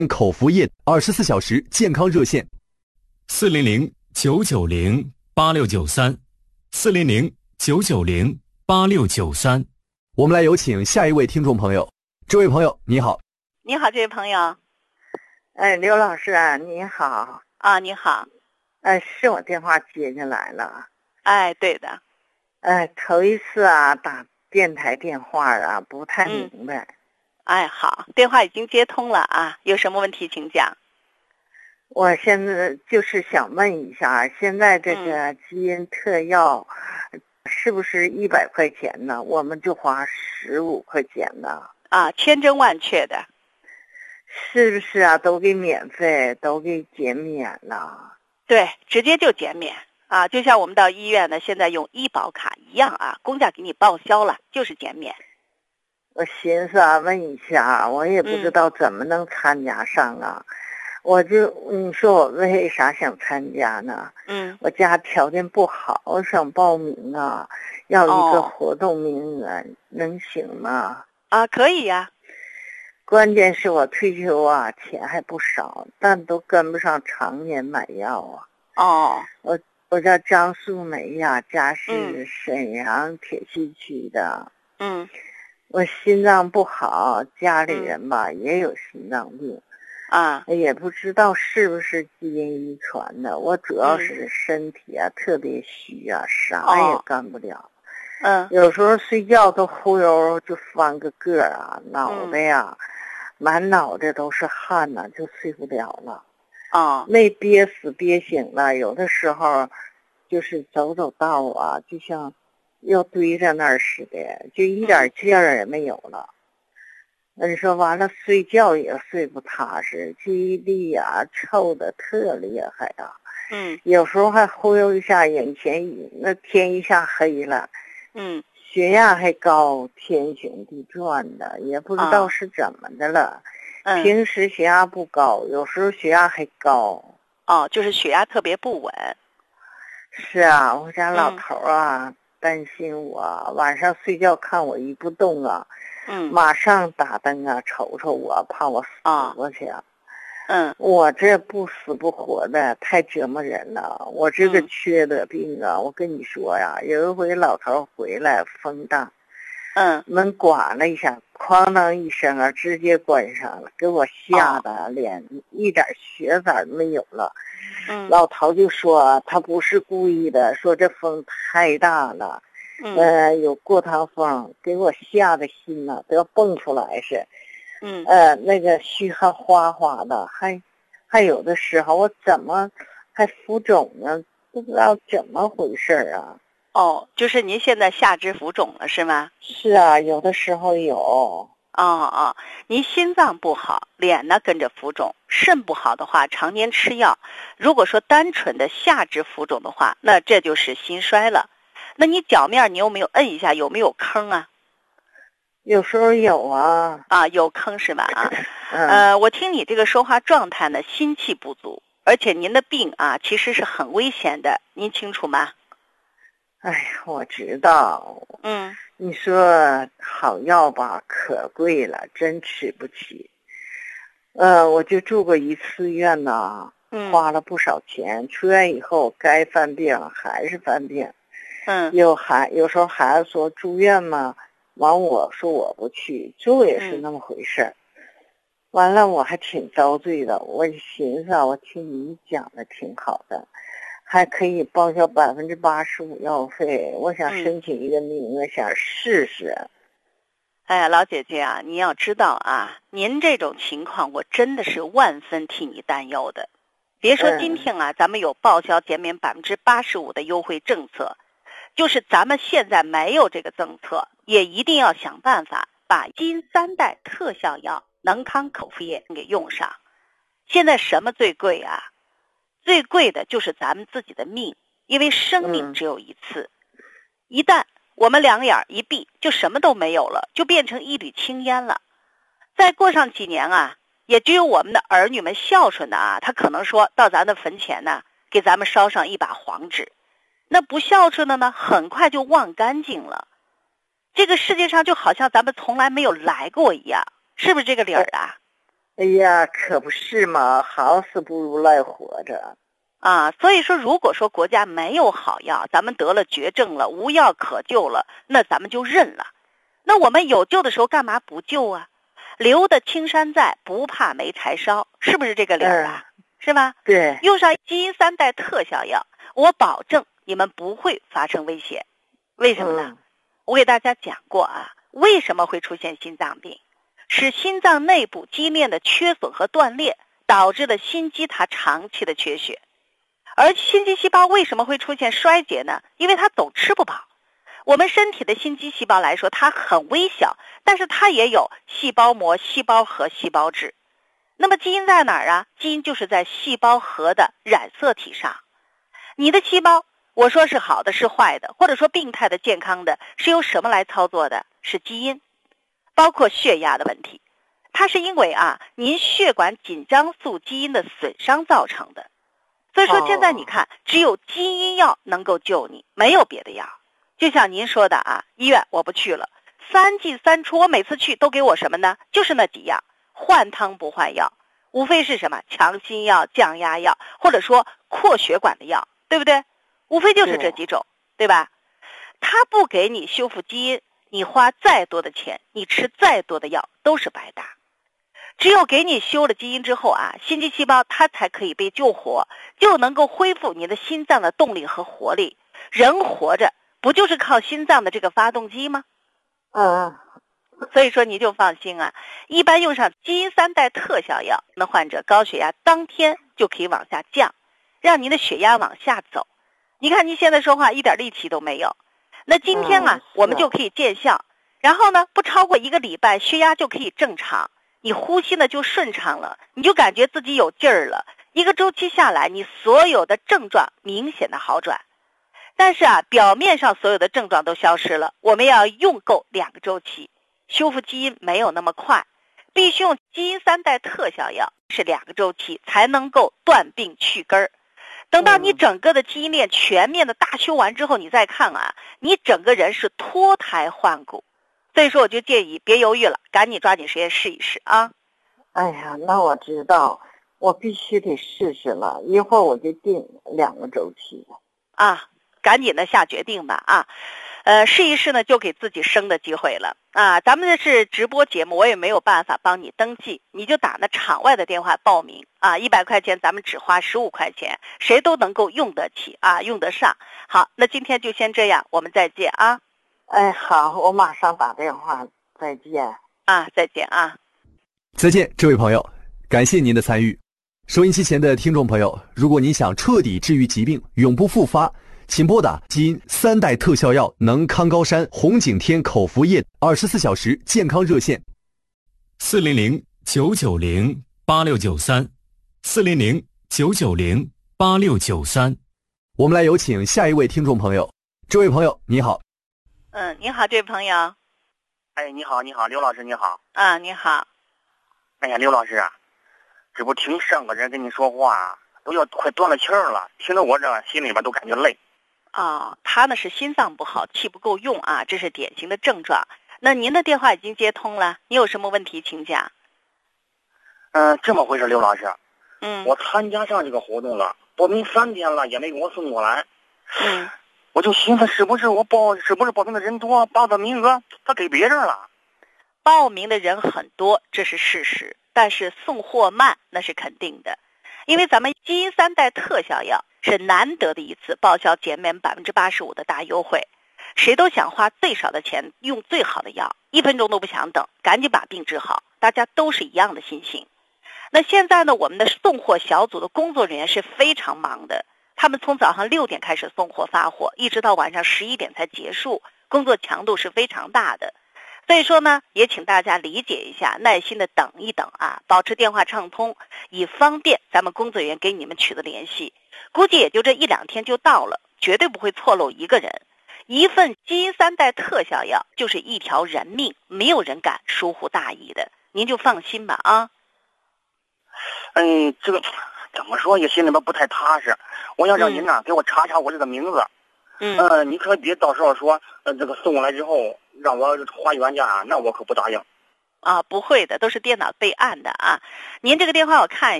口服液24小时健康热线 400-990-8693，400-990-8693。 我们来有请下一位听众朋友。这位朋友你好。 你好，这位朋友。 刘老师啊，你好。 啊，你好。 是我电话接进来了。 对的。 头一次啊打电台电话啊，不太明白。 好，电话已经接通了啊，有什么问题请讲。 我现在就是想问一下，现在这个基因特药是不是100块钱呢？我们就花15块钱呢？ 千真万确的。 是不是啊？都给免费，都给减免了。 对，直接就减免啊，就像我们到医院呢，现在用医保卡一样啊，公家给你报销了，就是减免。 我寻思啊，问一下，我也不知道怎么能参加上啊。你说我为啥想参加呢？我家条件不好，我想报名啊，要一个活动名额，能行吗？ 可以呀。 关键是我退休啊，钱还不少，但都跟不上常年买药啊。我叫张素梅呀，家是沈阳铁西区的。我心脏不好，家里人吧也有心脏病。也不知道是不是基因遗传的。我主要是身体啊特别虚啊，啥也干不了。有时候睡觉都忽悠就翻个个啊，脑袋呀满脑袋都是汗呐，就睡不了了。没憋死憋醒了，有的时候就是走道啊，就像要堆在那儿似的，就一点劲儿也没有了。你说完了，睡觉也睡不踏实，记忆力呀臭的特厉害呀。有时候还忽悠一下，眼前那天一下黑了。血压还高，天旋地转的，也不知道是怎么的了。平时血压不高，有时候血压还高。 就是血压特别不稳。 是啊，我家老头啊，担心我，晚上睡觉看我一不动啊，马上打灯啊，瞅瞅我，怕我死过去啊。我这不死不活的，太折磨人了。我这个缺德病啊，我跟你说呀，有一回老头回来，风大，门刮了一下，哐当一声啊，直接关上了，给我吓得脸一点血色都没有了。老头就说他不是故意的，说这风太大了，有过堂风，给我吓得心呐都要蹦出来似。那个虚汗哗哗的，还有的时候我怎么还浮肿呢？不知道怎么回事啊。 就是您现在下肢浮肿了是吗？ 是啊，有的时候有。 您心脏不好，脸呢跟着浮肿，肾不好的话，常年吃药。如果说单纯的下肢浮肿的话，那这就是心衰了。那你脚面你有没有摁一下，有没有坑啊？ 有时候有啊。 有坑是吧？我听你这个说话状态呢，心气不足，而且您的病啊其实是很危险的，您清楚吗？ 我知道。你说好药吧，可贵了，真吃不起。我就住过一次院呢，花了不少钱。出院以后该犯病还是犯病。有时候孩子说住院嘛，完我说我不去，住也是那么回事。完了我还挺遭罪的，我寻思我听你讲的挺好的，还可以报销85%药费，我想申请一个名额，想试试。 老姐姐啊，您要知道啊，您这种情况我真的是万分替你担忧的。别说今天啊，咱们有报销减免85%的优惠政策，就是咱们现在没有这个政策，也一定要想办法把基因3代特效药能康口服液给用上。现在什么最贵啊？最贵的就是咱们自己的命，因为生命只有一次，一旦我们两眼一闭，就什么都没有了，就变成一缕青烟了。再过上几年啊，也只有我们的儿女们孝顺的啊，他可能说到咱的坟前呢，给咱们烧上一把黄纸。那不孝顺的呢，很快就忘干净了。这个世界上就好像咱们从来没有来过一样，是不是这个理儿啊？ 哎呀，可不是嘛，好死不如赖活着。 所以说如果说国家没有好药，咱们得了绝症了，无药可救了，那咱们就认了。那我们有救的时候干嘛不救啊？留得青山在，不怕没柴烧，是不是这个理儿啊？是吧？ 对。 用上基因3代特效药，我保证你们不会发生危险。为什么呢？我给大家讲过啊，为什么会出现心脏病？是心脏内部肌链的缺损和断裂，导致了心肌它长期的缺血。而心肌细胞为什么会出现衰竭呢？因为它总吃不饱。我们身体的心肌细胞来说，它很微小，但是它也有细胞膜、细胞核、细胞质。那么基因在哪儿啊？基因就是在细胞核的染色体上。你的细胞，我说是好的是坏的，或者说病态的健康的，是由什么来操作的？是基因。包括血压的问题，它是因为您血管紧张素基因的损伤造成的。所以说现在你看，只有基因药能够救你，没有别的药。就像您说的医院我不去了，3进3出，我每次去都给我什么呢？就是那几样，换汤不换药，无非是什么强心药、降压药，或者说扩血管的药，对不对？无非就是这几种，对吧？他不给你修复基因，你花再多的钱，你吃再多的药都是白搭。只有给你修了基因之后心肌细胞它才可以被救活，就能够恢复你的心脏的动力和活力。人活着不就是靠心脏的这个发动机吗？所以说你就放心一般用上基因3代特效药，那患者高血压当天就可以往下降，让您的血压往下走。你看您现在说话一点力气都没有，那今天我们就可以见效，然后呢不超过1个礼拜，血压就可以正常，你呼吸呢就顺畅了，你就感觉自己有劲儿了。1个周期下来，你所有的症状明显的好转。但是表面上所有的症状都消失了，我们要用够2个周期，修复基因没有那么快，必须用基因3代特效药，是2个周期才能够断病去根儿。等到你整个的基因链全面的大修完之后，你再看你整个人是脱胎换骨。所以说我就建议别犹豫了，赶紧抓紧时间试一试啊。 哎呀，那我知道，我必须得试试了，一会儿我就定2个周期赶紧的下决定吧试一试呢，就给自己生的机会了咱们这是直播节目，我也没有办法帮你登记，你就打那场外的电话报名100块钱咱们只花15块钱，谁都能够用得起用得上。好，那今天就先这样，我们再见哎，好，我马上打电话，再见再见再见，这位朋友，感谢您的参与。收音机前的听众朋友，如果您想彻底治愈疾病，永不复发，请拨打基因3代特效药能康高山红景天口服液24小时健康热线 400-990-8693，400-990-8693。 我们来有请下一位听众朋友。这位朋友你好。 你好，这位朋友。 你好，刘老师你好。 你好。 哎呀，刘老师这不听上个人跟你说话都要快断了气儿了，听得我这心里边都感觉累。 他呢是心脏不好，气不够用这是典型的症状。那您的电话已经接通了，你有什么问题请讲。 这么回事，刘老师。我参加上这个活动了，报名3天了，也没给我送过来。我就寻思是不是报名的人多，报的名额他给别人了。 报名的人很多，这是事实，但是送货慢那是肯定的。因为咱们基因3代特效药是难得的一次报销减免85%的大优惠，谁都想花最少的钱用最好的药，1分钟都不想等，赶紧把病治好，大家都是一样的心情。那现在呢，我们的送货小组的工作人员是非常忙的，他们从早上6点开始送货发货，一直到晚上11点才结束，工作强度是非常大的。所以说呢，也请大家理解一下，耐心的等一等保持电话畅通，以方便咱们工作人员给你们取得联系。估计也就这1-2天就到了，绝对不会错漏一个人。一份基因3代特效药就是1条人命，没有人敢疏忽大意的，您就放心吧这个怎么说也心里边不太踏实。我要让您给我查查我这个名字。你可别到时候说这个送过来之后让我花原价，那我可不答应。 啊，不会的，都是电脑备案的啊。您这个电话我看一下。